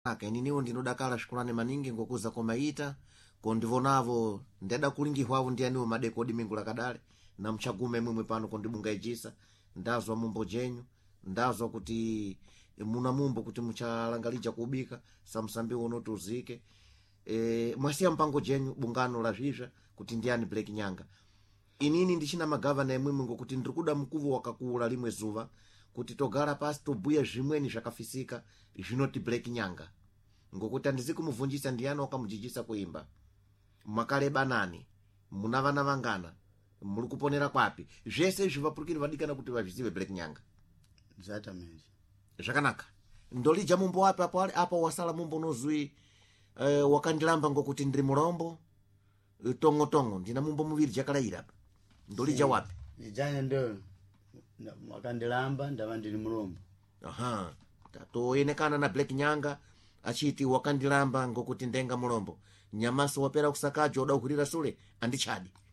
aka ininiwo ndinodakala shukurani maningi ngokuza komaita kondivonavo ndadakulingihwavu ndiyaniwo madekodi mingu lakadale na mchagume mwimwe pano kondibungaijisa ndazwa mumbo jenyu ndazwa kuti muna mumbo kuti muchalangalija kubika samsambi uno tuzike mwasiya mpango jenyu bungano la zhizha kuti ndiyani Black Nyanga inini ndichina magavana emwimwe ngokuti ndirikuda mkuvu wakakula limwe zuva kuti togala pasi tobuya zvimweni zvakafisika zvinoti Black Nyanga ngokuti andizikumuvunjisa ndiyani wakamujijisa kuimba mwakaleba nani muna vana vangana muri kuponera kwapi zvese izvi vapurukiri vadikana kuti vazvizive Black Nyanga exatamente zvakanaka ndolija mumbo wapi apo wasala mumbo nozwi wakandilamba ngokuti ndiri mulombo tongo ndina mumbo muviri jakalaira apa ndolija wapi ijanya ndo wakandilamba ndava ndiri mulombo aha tatoyenekana na Black Nyanga achiti wakandilamba ngokuti ndenga mulombo nyamaso wapera kusakajo udauhurira sule andichadi